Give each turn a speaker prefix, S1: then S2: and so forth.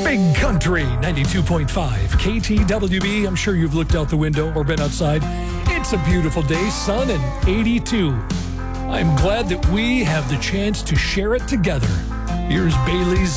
S1: Big Country 92.5 KTWB. I'm sure you've looked out the window or been outside. It's a beautiful day, sun and 82. I'm glad that we have the chance to share it together. Here's Bailey's